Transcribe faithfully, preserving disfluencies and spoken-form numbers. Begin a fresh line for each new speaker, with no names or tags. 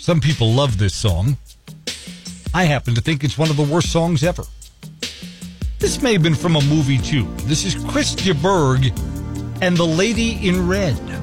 Some people love this song. I happen to think it's one of the worst songs ever. This may have been from a movie, too. This is Chris de Burgh and The Lady in Red.